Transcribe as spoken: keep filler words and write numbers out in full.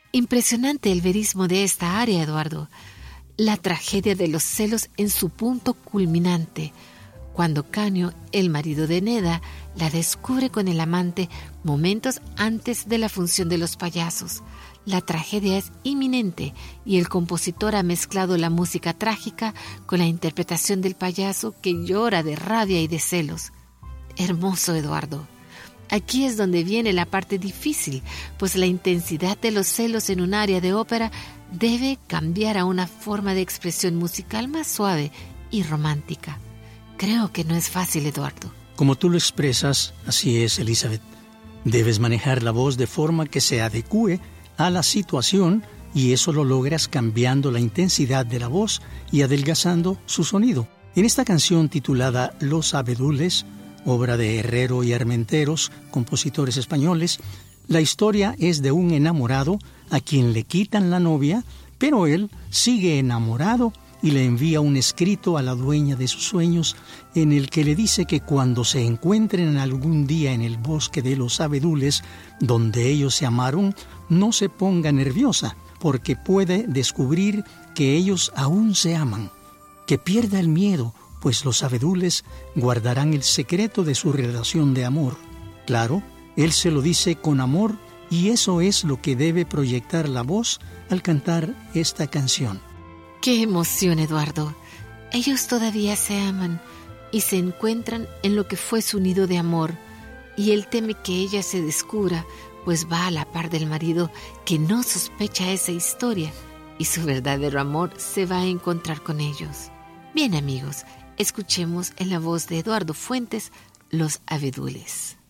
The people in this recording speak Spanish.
Impresionante el verismo de esta aria, Eduardo. La tragedia de los celos en su punto culminante, cuando Canio, el marido de Neda, la descubre con el amante momentos antes de la función de los payasos. La tragedia es inminente y el compositor ha mezclado la música trágica con la interpretación del payaso que llora de rabia y de celos. Hermoso, Eduardo. Aquí es donde viene la parte difícil, pues la intensidad de los celos en un aria de ópera debe cambiar a una forma de expresión musical más suave y romántica. Creo que no es fácil, Eduardo. Como tú lo expresas, así es, Elizabeth. Debes manejar la voz de forma que se adecúe a la situación y eso lo logras cambiando la intensidad de la voz y adelgazando su sonido. En esta canción titulada Los Abedules, obra de Herrero y Armenteros, compositores españoles, la historia es de un enamorado a quien le quitan la novia, pero él sigue enamorado y le envía un escrito a la dueña de sus sueños en el que le dice que cuando se encuentren algún día en el bosque de los abedules, donde ellos se amaron, no se ponga nerviosa, porque puede descubrir que ellos aún se aman, que pierda el miedo, pues los abedules guardarán el secreto de su relación de amor. Claro, él se lo dice con amor y eso es lo que debe proyectar la voz al cantar esta canción. ¡Qué emoción, Eduardo! Ellos todavía se aman y se encuentran en lo que fue su nido de amor, y él teme que ella se descubra, pues va a la par del marido que no sospecha esa historia, y su verdadero amor se va a encontrar con ellos. Bien, amigos, escuchemos en la voz de Eduardo Fuentes Los Abedules.